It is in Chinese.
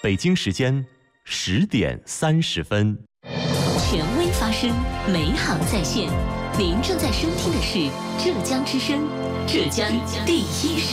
北京时间10:30。 权威发声，美好在线。您正在收听的是浙江之声，浙江第一声。